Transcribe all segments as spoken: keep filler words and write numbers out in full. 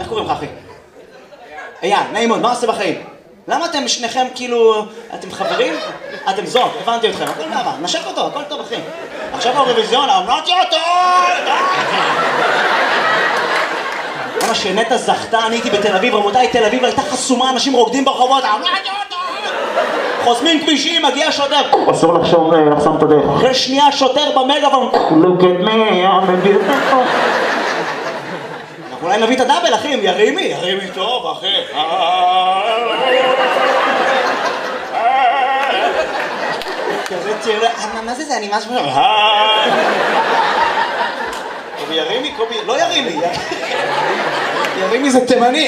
איך קוראים לך אחי? אייל, נעים מאוד, מה עושה בחיים? למה אתם שניכם כאילו... אתם חברים? אתם זוג, הבנתי אתכם, הכל מעבר, נשק אותו, הכל טוב אחי. עכשיו האירוויזיון, אמרתי אותו! למה שנטע זכתה, אני הייתי בתל אביב, רמותיי, תל אביב הייתה חסומה, אנשים רוקדים ברחובות, אמרתי אותו! חוסמים כבישים, מגיע שוטר. אסור לחשוב, לחסום את הדרך. אחרי שנייה שוטר במגאפון. Look at me, I'm a beautiful. אנחנו אולי נביא את הדאבל, אחי, ירימי, ירימי טוב, אחי. כזה תראה, מה זה זה? אני משהו... קובי ירימי, קובי... לא ירימי. ירימי זה תימני.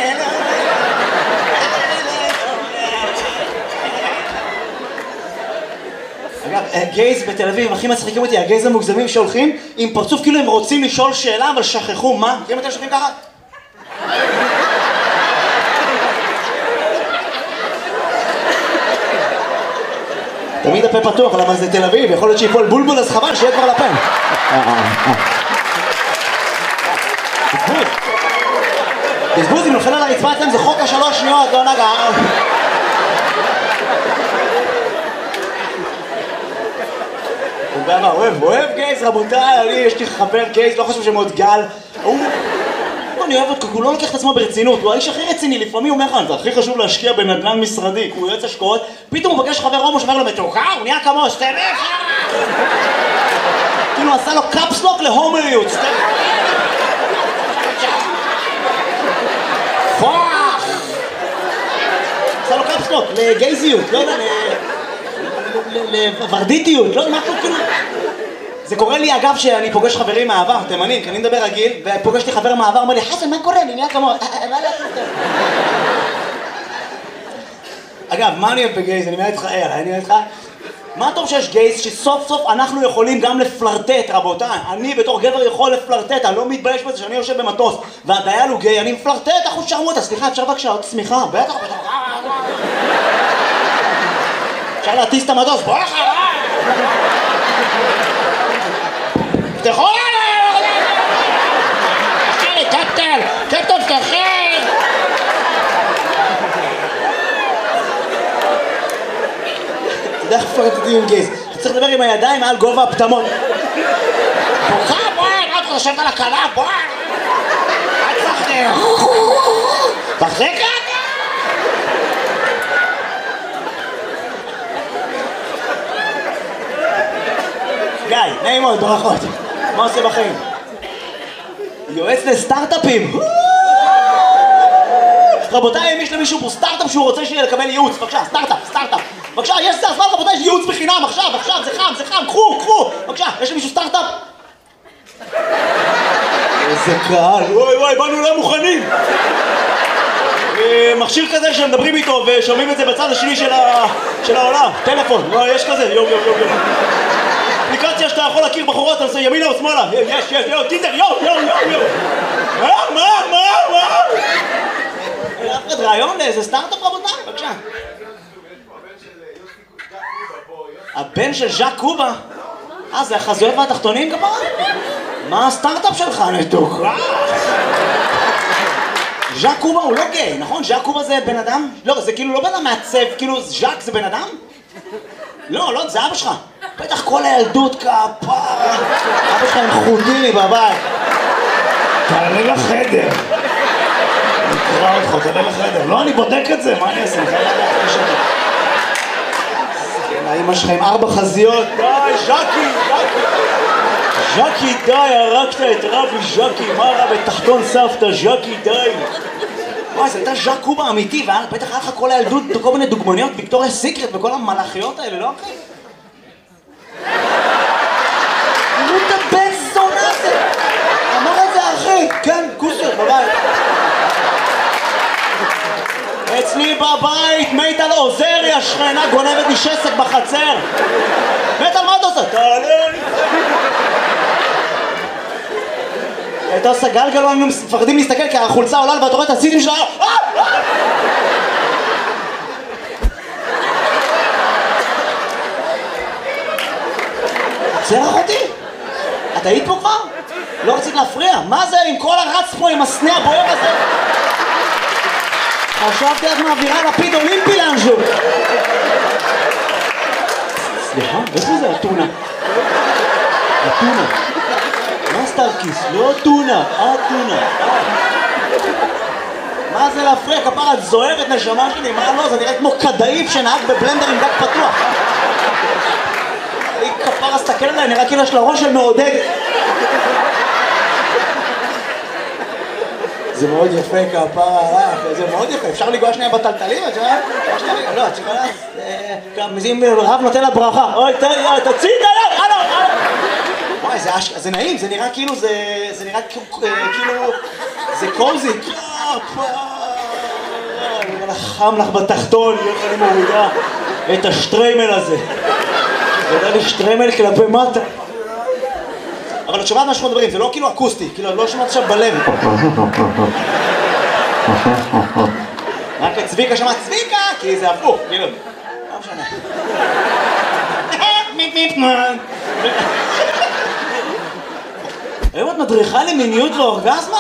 אגב, גייז בתל אביב, הכי מצחיקים אותי, הגייז המוגזמים שהולכים עם פרצוף כאילו הם רוצים לשאול שאלה, אבל שכחו מה? מכירים אתם שוכבים ככה? תמיד הפה פתוח, למה זה תל אביב, יכול להיות שיפול בולבול אז חבל שיהיה כבר לפה. בזבוז. בזבוז, אם נופל על הרצפה אצלם זה חוק השלוש שניות, לא נגע. הוא אוהב, אוהב גייז, רבותיי, אני, יש לי חבר גייז, לא חושב שמאוד גל. הוא... אני אוהב אותו, הוא לא לוקח את עצמו ברצינות, הוא האיש הכי רציני, לפעמים הוא אומר לך, זה הכי חשוב להשקיע בנדל"ן משרדי, הוא יועץ השקעות, פתאום הוא פגש חבר הומו שאומר לו, מתוקה, הוא נהיה כמו סטרף! כאילו עשה לו קאפסלוק להומואיות, סטרף! פוח! עשה לו קאפסלוק לגייזיות, לא יודע, לוורדיטיות, לא יודע, משהו כאילו... זה קורה לי אגב שאני פוגש חברים מהעבר, תימנים, כי אני מדבר רגיל, ופוגש לי חבר מהעבר, אומר לי, חסן, מה קורה? אני נהיה כמו... מה לעשות? אגב, מה אני אוהב בגייז? אני אומר איתך, אני אומר איתך, מה טוב שיש גייז שסוף סוף אנחנו יכולים גם לפלרטט, רבותיי. אני בתור גבר יכול לפלרטט, אני לא מתבייש בזה שאני יושב במטוס, והדייל הוא גיי, אני מפלרטט, אחוז שרמוטה, סליחה, אפשר בבקשה עוד צמיחה, בטח, בטח, אפשר להטיס את המטוס, בוא אחריי! תפתחו עליי! קפטן! קפטן, פתחי! אתה יודע איך פרטטים עם גייז? אתה צריך לדבר עם הידיים מעל גובה הפטמות. בוכה, בואי! מה אתה חושבת על הכלה? בואי! אל תחזק! תחזק רק! גיא, נעים מאוד, ברכות. מה עושה בחיים? יועץ לסטארט-אפים. רבותיי, אם יש למישהו פה סטארט-אפ שהוא רוצה שיהיה לקבל ייעוץ, בבקשה, סטארט-אפ, סטארט-אפ. בבקשה, יש סטארט-אפ, רבותיי, יש ייעוץ בחינם, עכשיו, עכשיו, זה חם, זה חם, קחו, קחו. בבקשה, יש למישהו סטארט-אפ? איזה קהל, וואי וואי, באנו לא מוכנים. מכשיר כזה שמדברים איתו ושומעים את זה בצד השני של העולם. טלפון, יש כזה, יום, יום, יום, יום. אפליקציה שאתה יכול להכיר בחורות, אני עושה ימינה או שמאלה. יש, יש, יו, טינדר, יו, יו, יו, יו. מה, מה, מה, מה? אף אחד רעיון לאיזה סטארט-אפ רבותיי, בבקשה. הבן של ז'אק קובה? אה, זה החזויות והתחתונים כפרה? מה הסטארט-אפ שלך, נתוקה? ז'אק קובה הוא לא גיי, נכון? ז'אק קובה זה בן אדם? לא, זה כאילו לא בן אדם מעצב, כאילו ז'אק זה בן אדם? לא, לא, זה אבא שלך. בטח כל הילדות כפרה. אבא שלך עם חוטיני בבית. תעלה לחדר. נקרא אותך, תעלה לחדר. לא, אני בודק את זה, מה אני אעשה? אני חייב לדעת את זה. כן, האמא שלך עם ארבע חזיות. די, ז'קי, ז'קי. ז'קי, די, הרגת את רבי ז'קי. מה רע בתחתון סבתא, ז'קי, די. וואי, זה הייתה ז'אק קובה אמיתי, ובטח היה לך כל הילדות, כל מיני דוגמניות, ויקטוריה סיקרט וכל המלאכיות האלה, לא אחי? תראו את הבן זונה הזה! אמר את זה אחי, כן, כוסר, בבית. אצלי בבית, מיטל עוזרי, השכנה גונבת לי שסק בחצר. מיטל, מה אתה עושה? תעלה לי. אתה עושה גלגל, לא היינו מפחדים להסתכל כי החולצה עולה ואתה רואה את הסיטים שלה. עצר אחותי? את היית פה כבר? לא רצית להפריע? מה זה עם כל הרץ פה עם הסנה הבוער הזה? חשבתי את מעבירה לפיד אולימפי לאנשהו. סליחה, איפה זה הטונה? הטונה. מה סטארקיס? לא טונה, הטונה. מה זה להפריע? כפרה, את זוהרת נשמה שלי, מה לא? זה נראה כמו כדאיף שנהג בבלנדר עם דק פתוח. היא כפרה, סתכל עליי, נראה כאילו יש לה ראש של מעודד. זה מאוד יפה כפרה, זה מאוד יפה, אפשר לגוע שנייה בטלטלים, את שומעת? לא, את שומעת? מזים רב נותן לה ברכה, אוי, תוציא את הלב, הלו, הלו. וואי, זה נעים, זה נראה כאילו, זה נראה כאילו, זה קוזי. חם לך בתחתון, איך אני מורידה את השטריימל הזה. זה לי שטריימל כלפי מטה. אבל את שומעת מה שאנחנו מדברים, זה לא כאילו אקוסטי, כאילו לא שומעת עכשיו בלב. רק את צביקה שמעת צביקה, כי זה הפוך, כאילו. לא משנה. היום את מדריכה למיניות ואורגזמה?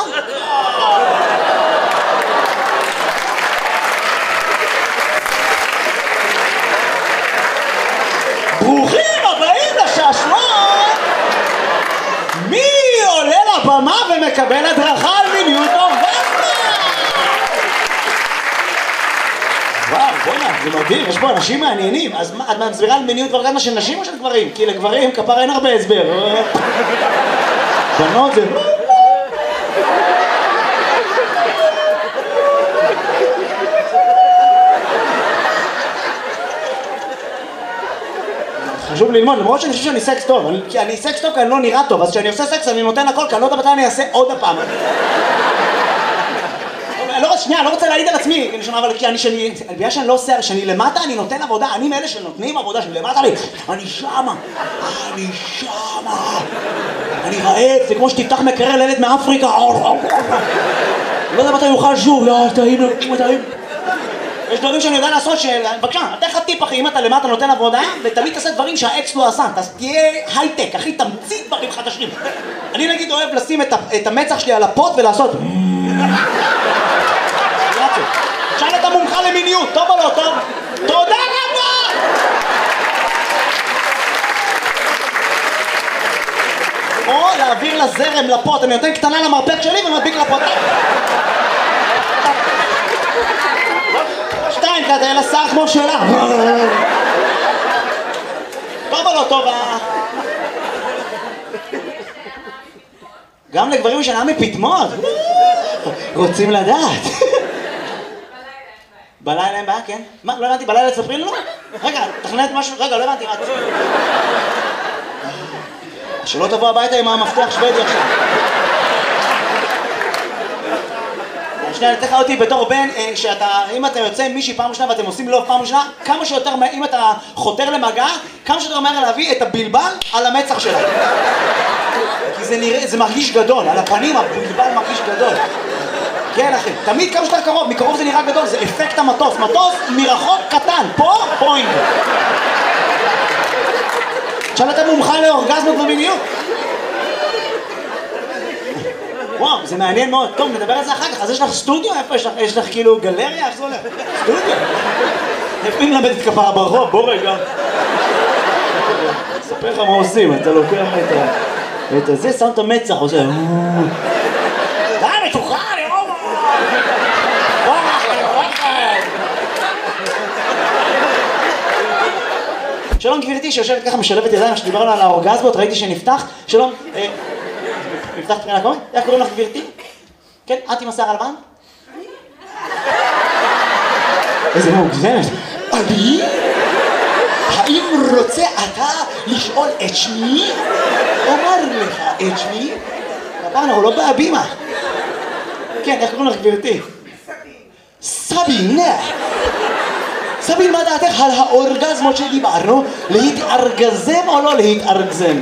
ברוכים הבאים לשעשועון! מי עולה לבמה ומקבל הדרכה על מיניות ואורגזמה? וואו, בוא'נה, זה מדהים, יש פה אנשים מעניינים. אז את מסבירה על מיניות ואורגזמה של נשים או של גברים? כי לגברים כפר אין הרבה הסבר. בנות זה... חשוב ללמוד, למרות שאני חושב שאני סקס טוב, כי אני סקס טוב כי אני לא נראה טוב, אז כשאני עושה סקס אני נותן הכל, כי אני לא יודע מתי אני אעשה עוד הפעם. שנייה, אני לא רוצה להעיד על עצמי, אבל כי אני, שאני, בגלל שאני לא עושה, שאני למטה, אני נותן עבודה, אני מאלה שנותנים עבודה, שאני למטה לי, אני שמה, אני שמה, אני רעב, זה כמו שתפתח מקרר לילד מאפריקה, לא יודע מתי יוכל שוב, לא, טעים, טעים. יש דברים שאני יודע לעשות של... בבקשה, אתן לך טיפ אחי, אם אתה למטה נותן עבודה, ותמיד תעשה דברים שהאקס לא עשה, תהיה הייטק, אחי, תמציא דברים חדשים. אני נגיד אוהב לשים את המצח שלי על הפוט ולעשות... שאל את המומחה למיניות, טוב או לא טוב? תודה רבה! או להעביר לזרם לפוט, אני נותן קטנה למרפק שלי ומדביק לפוט. שתיים, כדי לשר כמו שלה. טוב או לא טוב? גם לגברים שנה מפתמות. רוצים לדעת. בלילה אין בעיה, כן? מה? לא הבנתי, בלילה תספרי לנו? רגע, תכנת משהו, רגע, לא הבנתי, מה? שלא תבוא הביתה עם המפתח שוודי עכשיו. שנייה, אני אתן לך אותי בתור בן, שאתה, אם אתה יוצא עם מישהי פעם ראשונה ואתם עושים לוב פעם ראשונה, כמה שיותר, אם אתה חותר למגע, כמה שיותר מהר להביא את הבלבל על המצח שלה. כי זה נראה, זה מרגיש גדול, על הפנים הבלבל מרגיש גדול. כן אחי, תמיד כמה שיותר קרוב, מקרוב זה נראה גדול, זה אפקט המטוס, מטוס מרחוק קטן, פה פוינט. עכשיו אתה מומחה לאורגזמות ומיניות. וואו, זה מעניין מאוד. טוב, נדבר על זה אחר כך. אז יש לך סטודיו? איפה יש לך? יש לך כאילו גלריה? איך זה הולך? סטודיו? איפה אם למדת כפרה ברחוב? בוא רגע. אספר לך מה עושים, אתה לוקח את זה, שם את המצח, עושה... די, מתוכה, אני רואה! שלום גבירתי שיושבת ככה משלבת ידיים, שדיברנו על האורגזמות, ראיתי שנפתח. שלום. נפתח תחילה קומית? איך קוראים לך גבירתי? כן, את עם השיער הלבן? איזה מוגזמת. אני? האם רוצה אתה לשאול את שמי? אומר לך את שמי? כפר אנחנו לא בהבימה. כן, איך קוראים לך גבירתי? סבין. סבין, מה דעתך על האורגזמות שדיברנו? להתארגזם או לא להתארגזם?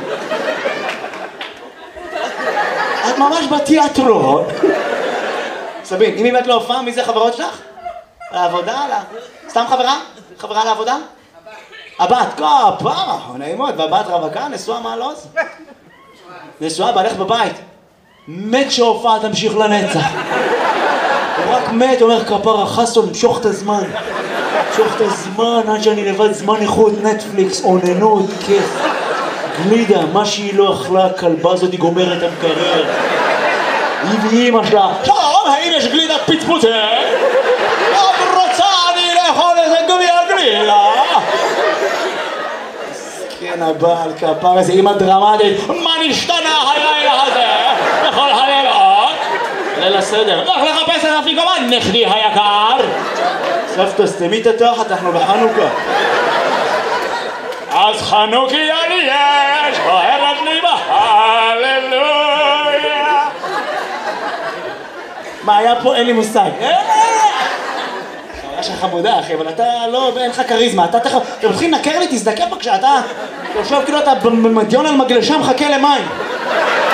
את ממש בתיאטרון. סבין, אם באמת לא הופעה, מי זה חברות שלך? לעבודה? סתם חברה? חברה לעבודה? הבת, כפרה, נעימות, והבת רווקה, נשואה מה לא? נשואה, בעלך בבית. מת שההופעה תמשיך לנצח. הוא רק מת, אומר כפרה, חסון, משוך את הזמן. משוך את הזמן, עד שאני לבד זמן איכות, נטפליקס, עוננות, כיף. גלידה, מה שהיא לא אכלה, הכלבה הזאת היא גומרת המקרר. היא ואימא שלה, שלום, האם יש גלידת פצפוצה? עוד רוצה אני לאכול איזה גביע גלידה. מסכן הבעל כפר, איזה אימא דרמטית. מה נשתנה הלילה הזה? בכל הלילות? ליל הסדר. לך לחפש את אפיקומן, נכדי היקר. סבתא, סתמי את התחת, אנחנו בחנוכה. אז חנוכיה לי יש, אוהבת לי בהללויה. מה היה פה? אין לי מושג. חוויה שלך חמודה, אחי, אבל אתה לא, אין לך כריזמה. אתה תכף, אתה מתחיל לנקר לי, תזדקף בבקשה, אתה יושב כאילו אתה במדיון על מגלשה מחכה למים.